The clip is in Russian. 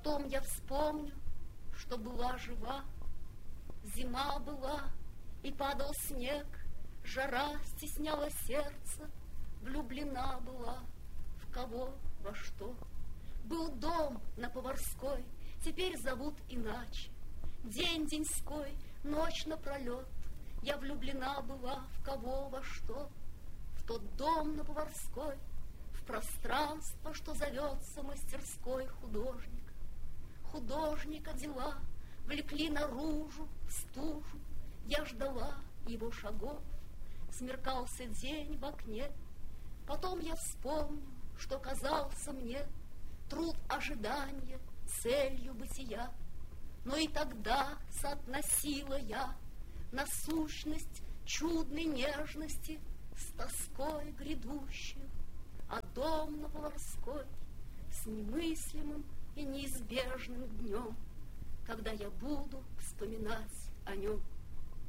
Потом я вспомню, что была жива, зима была, и падал снег, жара стесняла сердце, влюблена была в кого, во что. Был дом на Поварской, теперь зовут иначе. День деньской, ночь напролет, я влюблена была в кого, во что. В тот дом на Поварской, в пространство, что зовется мастерской художника. Художника дела влекли наружу, в стужу. Я ждала его шагов, смеркался день в окне. Потом я вспомню, что казался мне труд ожидания целью бытия. Но и тогда соотносила я насущность чудной нежности с тоской грядущей, а дом на Поварской с немыслимым и неизбежным днем, когда я буду вспоминать о нем.